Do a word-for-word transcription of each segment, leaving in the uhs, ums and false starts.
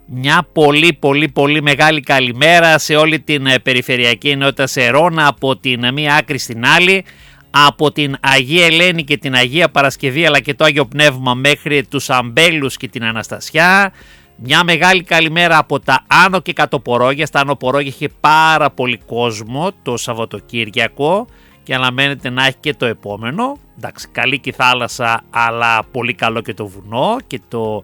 Μια πολύ πολύ πολύ μεγάλη καλημέρα σε όλη την περιφερειακή ενότητα Σερώνα, από την μία άκρη στην άλλη, από την Αγία Ελένη και την Αγία Παρασκευή αλλά και το Άγιο Πνεύμα μέχρι τους Αμπέλους και την Αναστασιά. Μια μεγάλη καλημέρα από τα Άνω και Κατοπορόγια. Στα Άνω Πορόγια είχε πάρα πολύ κόσμο το Σαββατοκύριακο και αναμένεται να έχει και το επόμενο. Εντάξει, καλή και η θάλασσα, αλλά πολύ καλό και το βουνό και το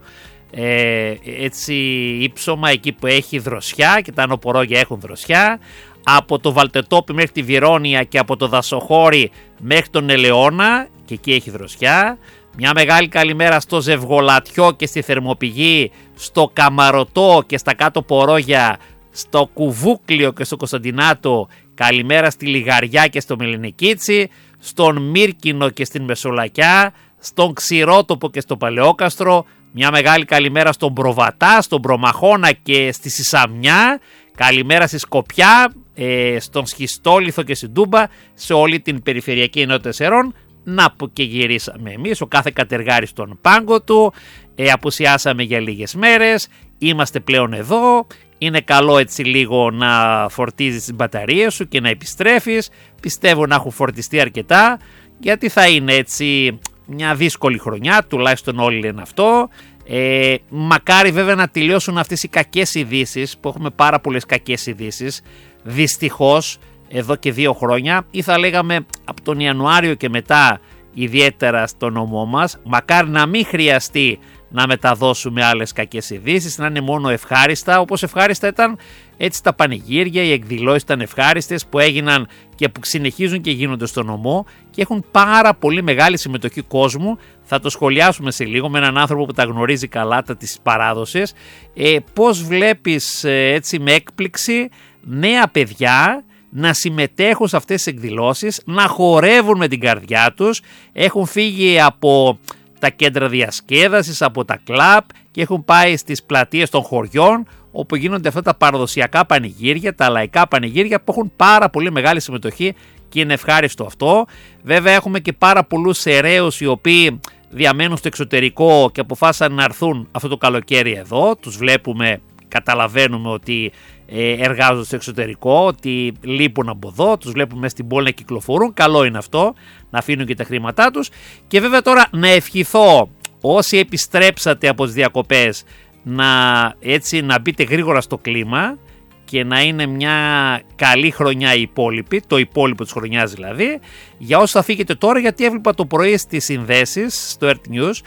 ε, έτσι ύψωμα εκεί που έχει δροσιά, και τα Άνω Πορόγια έχουν δροσιά. Από το Βαλτετόπι μέχρι τη Βιρώνια και από το Δασοχώρι μέχρι τον Ελαιώνα, και εκεί έχει δροσιά. Μια μεγάλη καλημέρα στο Ζευγολατιό και στη Θερμοπηγή, στο Καμαρωτό και στα Κάτω Πορόγια, στο Κουβούκλιο και στο Κωνσταντινάτο. Καλημέρα στη Λιγαριά και στο Μελενικίτσι, στον Μύρκινο και στην Μεσολακιά, στον Ξηρότοπο και στο Παλαιόκαστρο. Μια μεγάλη καλημέρα στον Προβατά, στον Προμαχώνα και στη Σισαμιά. Καλημέρα στη Σκοπιά, ε, στον Σχιστόλιθο και στην Τούμπα, σε όλη την περιφερειακή ενότητα Σερών. Να που και γυρίσαμε εμείς, ο κάθε κατεργάρης στον πάγκο του, ε, απουσιάσαμε για λίγες μέρες, είμαστε πλέον εδώ. Είναι καλό έτσι λίγο να φορτίζεις τις μπαταρίες σου και να επιστρέφεις. Πιστεύω να έχουν φορτιστεί αρκετά, γιατί θα είναι έτσι μια δύσκολη χρονιά, τουλάχιστον όλοι λένε αυτό. Ε, μακάρι βέβαια να τελειώσουν αυτές οι κακές ειδήσεις, που έχουμε πάρα πολλές κακές ειδήσεις, δυστυχώς εδώ και δύο χρόνια, ή θα λέγαμε από τον Ιανουάριο και μετά, ιδιαίτερα στο νομό μας. Μακάρι να μην χρειαστεί να μεταδώσουμε άλλες κακές ειδήσεις, να είναι μόνο ευχάριστα, όπως ευχάριστα ήταν έτσι τα πανηγύρια, οι εκδηλώσεις ήταν ευχάριστες που έγιναν και που συνεχίζουν και γίνονται στο νομό και έχουν πάρα πολύ μεγάλη συμμετοχή κόσμου. Θα το σχολιάσουμε σε λίγο με έναν άνθρωπο που τα γνωρίζει καλά τα της παράδοσης. Ε, πώς βλέπεις ε, έτσι με έκπληξη νέα παιδιά να συμμετέχουν σε αυτές τις εκδηλώσεις, να χορεύουν με την καρδιά τους. Έχουν φύγει από τα κέντρα διασκέδασης, από τα κλαμπ και έχουν πάει στις πλατείες των χωριών, όπου γίνονται αυτά τα παραδοσιακά πανηγύρια, τα λαϊκά πανηγύρια που έχουν πάρα πολύ μεγάλη συμμετοχή και είναι ευχάριστο αυτό. Βέβαια έχουμε και πάρα πολλούς εραίους οι οποίοι διαμένουν στο εξωτερικό και αποφάσισαν να έρθουν αυτό το καλοκαίρι εδώ. Τους βλέπουμε, καταλαβαίνουμε ότι εργάζονται στο εξωτερικό, ότι λείπουν από εδώ, τους βλέπουμε στην πόλη να κυκλοφορούν. Καλό είναι αυτό, να αφήνουν και τα χρήματά τους. Και βέβαια τώρα να ευχηθώ όσοι επιστρέψατε από τις διακοπές να, έτσι, να μπείτε γρήγορα στο κλίμα και να είναι μια καλή χρονιά η υπόλοιπη, το υπόλοιπο της χρονιάς δηλαδή. Για όσους θα φύγετε τώρα, γιατί έβλεπα το πρωί στις συνδέσεις στο Earth News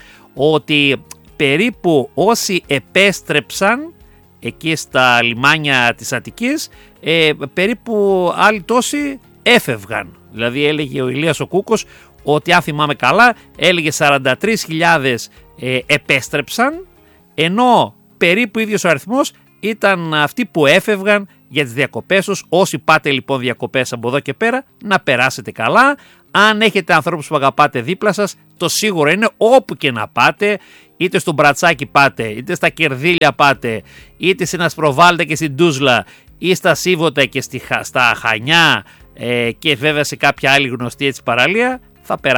ότι περίπου όσοι επέστρεψαν εκεί στα λιμάνια της Αττικής, ε, περίπου άλλοι τόσοι έφευγαν. Δηλαδή έλεγε ο Ηλίας ο Κούκος ότι, αν θυμάμαι καλά, έλεγε σαράντα τρεις χιλιάδες ε, επέστρεψαν, ενώ περίπου ίδιος ο αριθμός ήταν αυτοί που έφευγαν για τις διακοπές τους. Όσοι πάτε λοιπόν διακοπές από εδώ και πέρα, να περάσετε καλά. Αν έχετε ανθρώπους που αγαπάτε δίπλα σας, το σίγουρο είναι όπου και να πάτε, είτε στο Μπρατσάκι πάτε, είτε στα Κερδίλια πάτε, είτε στην Ασπροβάλτα και στην Τούσλα, ή στα Σίβωτα και στη, στα Χανιά, ε, και βέβαια σε κάποια άλλη γνωστή έτσι παραλία, θα περάσετε.